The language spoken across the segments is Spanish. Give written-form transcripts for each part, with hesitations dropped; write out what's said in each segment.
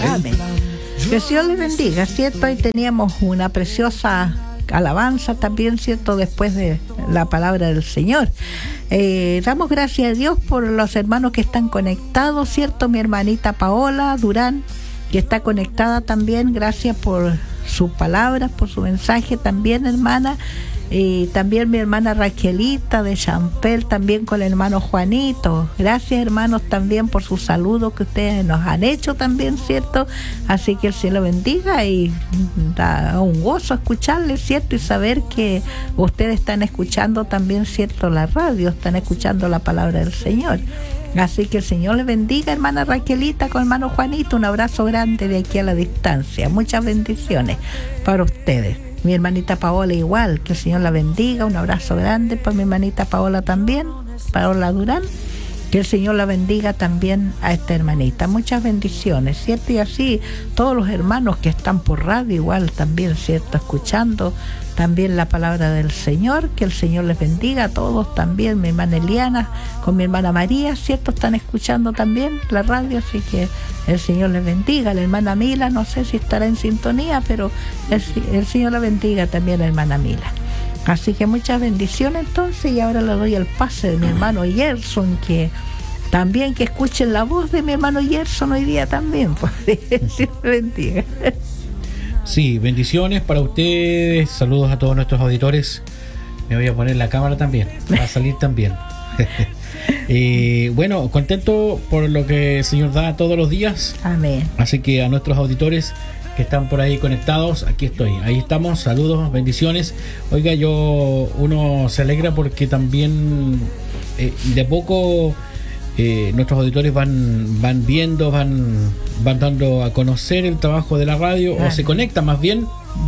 Amén. Que el Señor les bendiga, ¿cierto? Ahí teníamos una preciosa alabanza también, ¿cierto? Después de la palabra del Señor. Damos gracias a Dios por los hermanos que están conectados, ¿cierto? Mi hermanita Paola Durán, que está conectada también, gracias por sus palabras, por su mensaje también, hermana. Y también mi hermana Raquelita de Champel, también con el hermano Juanito. Gracias, hermanos, también por sus saludos que ustedes nos han hecho también, ¿cierto? Así que el cielo bendiga y da un gozo escucharles, ¿cierto? Y saber que ustedes están escuchando también, ¿cierto? La radio, están escuchando la palabra del Señor. Así que el Señor les bendiga, hermana Raquelita, con hermano Juanito. Un abrazo grande de aquí a la distancia. Muchas bendiciones para ustedes. Mi hermanita Paola igual, que el Señor la bendiga, un abrazo grande para mi hermanita Paola también, Paola Durán, que el Señor la bendiga también a esta hermanita, muchas bendiciones, ¿cierto? Y así todos los hermanos que están por radio igual también, ¿cierto? Escuchando también la palabra del Señor, que el Señor les bendiga a todos también, mi hermana Eliana con mi hermana María, ¿cierto? Están escuchando también la radio, así que el Señor les bendiga. La hermana Mila, no sé si estará en sintonía, pero el Señor la bendiga también a la hermana Mila. Así que muchas bendiciones entonces, y ahora le doy el pase de mi hermano Gerson, que también que escuchen la voz de mi hermano Gerson hoy día también, pues, Dios le bendiga. Sí, bendiciones para ustedes, saludos a todos nuestros auditores. Me voy a poner la cámara también, va a salir también. Bueno, contento por lo que el Señor da todos los días. Amén. Así que a nuestros auditores que están por ahí conectados, aquí estoy, ahí estamos, saludos, bendiciones. Oiga, uno se alegra porque también de a poco nuestros auditores van viendo, van dando a conocer el trabajo de la radio, o se conectan más bien,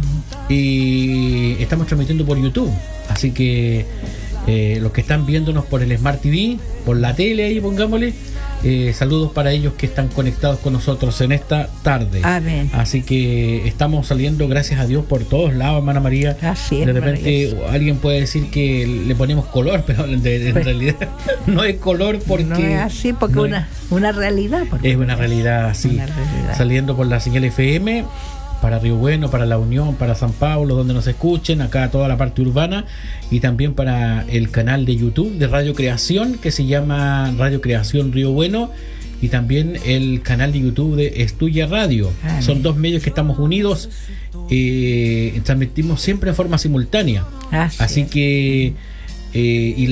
y estamos transmitiendo por YouTube, así que los que están viéndonos por el Smart TV, por la tele ahí, pongámosle, saludos para ellos que están conectados con nosotros en esta tarde. Amén. Así que estamos saliendo, gracias a Dios, por todos lados, hermana María. Así es, de repente alguien puede decir que le ponemos color, pero en realidad no es color, porque no es así, porque no una realidad. Es una realidad, sí. Una realidad. Saliendo por la señal FM para Río Bueno, para La Unión, para San Pablo, donde nos escuchen, acá toda la parte urbana, y también para el canal de YouTube de Radio Creación, que se llama Radio Creación Río Bueno, y también el canal de YouTube de Estuya Radio. Son dos medios que estamos unidos, transmitimos siempre en forma simultánea. Así que y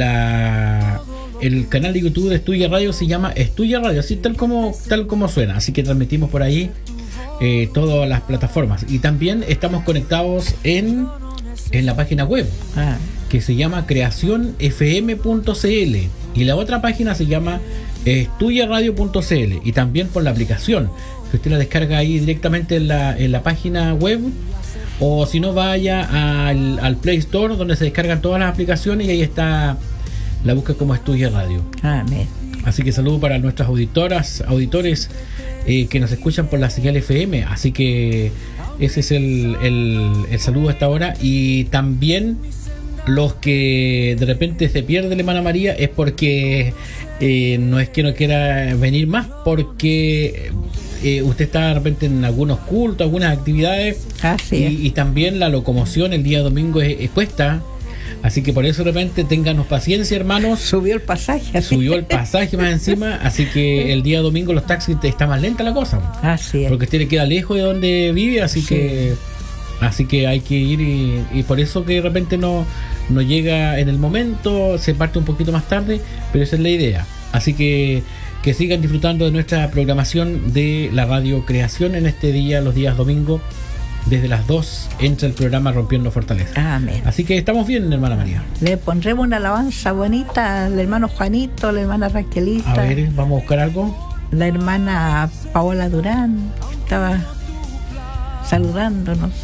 el canal de YouTube de Estuya Radio se llama Estuya Radio, así tal como suena. Así que transmitimos por ahí todas las plataformas, y también estamos conectados en la página web que se llama creacionfm.cl, y la otra página se llama estuyaradio.cl, y también por la aplicación que usted la descarga ahí directamente en la página web, o si no, vaya al Play Store, donde se descargan todas las aplicaciones, y ahí está, la busca como Estuya Radio. Amén. Así que saludo para nuestras auditores que nos escuchan por la señal FM. Así que ese es el saludo a esta hora. Y también los que de repente se pierde la hermana María, es porque no es que no quiera venir más, porque usted está de repente en algunos cultos, algunas actividades, y también la locomoción el día domingo cuesta. Así que por eso de repente ténganos paciencia, hermanos. Subió el pasaje más encima. Así que el día domingo los taxis está más lenta la cosa. Así es. Porque usted le queda lejos de donde vive, así que hay que ir, y por eso que de repente no llega en el momento, se parte un poquito más tarde, pero esa es la idea. Así que sigan disfrutando de nuestra programación de la Radio Creación en este día, los días domingos. Desde las 2 entra el programa Rompiendo Fortaleza. Amén. Así que estamos bien, hermana María. Le pondremos una alabanza bonita al hermano Juanito, la hermana Raquelita. A ver, vamos a buscar algo. La hermana Paola Durán estaba saludándonos.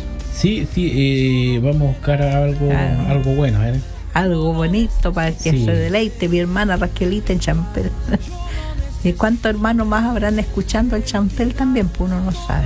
Sí, vamos a buscar algo bueno, a ver. Algo bonito para que se deleite mi hermana Raquelita en Champel. ¿Y cuántos hermanos más habrán escuchando el Champel también? Pues uno no sabe.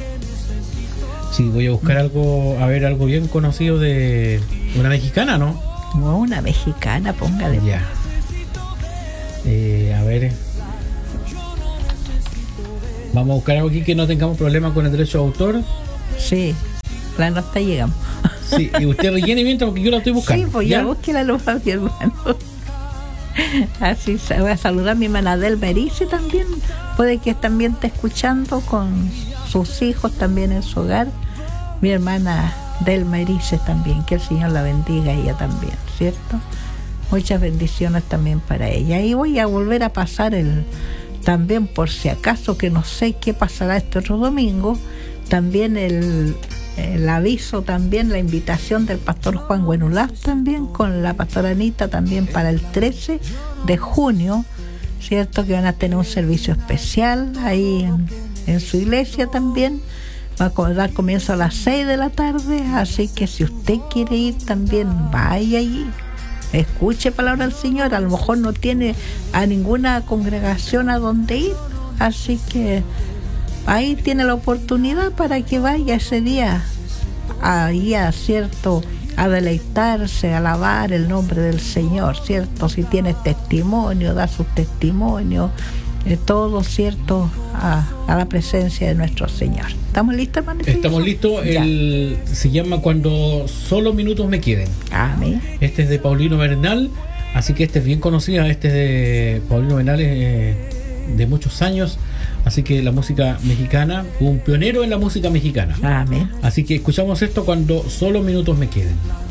Sí, voy a buscar algo bien conocido de una mexicana, ¿no? No, una mexicana, póngale. Ya. A ver. Vamos a buscar algo aquí que no tengamos problemas con el derecho de autor. Sí, la nota llegamos. Sí, y usted rellene mientras porque yo la estoy buscando. Sí, pues ya busque la luz a mi hermano. Así voy a saludar a mi hermana Delma Erice también. Puede que también esté escuchando con sus hijos también en su hogar. Mi hermana Delma Erice también, que el Señor la bendiga a ella también, ¿cierto? Muchas bendiciones también para ella. Y voy a volver a pasar también por si acaso, que no sé qué pasará este otro domingo, también el aviso, también la invitación del pastor Juan Buenulaf también con la pastora Anita también para el 13 de junio, ¿cierto? Que van a tener un servicio especial ahí en su iglesia también. Va a dar comienzo a las 6 de la tarde, así que si usted quiere ir también, vaya allí, escuche palabra del Señor. A lo mejor no tiene a ninguna congregación a donde ir, así que ahí tiene la oportunidad para que vaya ese día ahí ¿cierto? A deleitarse, a alabar el nombre del Señor, ¿cierto? Si tienes testimonio, da su testimonio, todo, ¿cierto? A la presencia de nuestro Señor. ¿Estamos listos, hermano? Estamos listos. Se llama Cuando solo minutos me queden. Amén. Este es de Paulino Bernal, así que este es bien conocido. Este es de Paulino Bernal, de muchos años. Así que la música mexicana, un pionero en la música mexicana. Amén. Así que escuchamos esto, Cuando solo minutos me queden.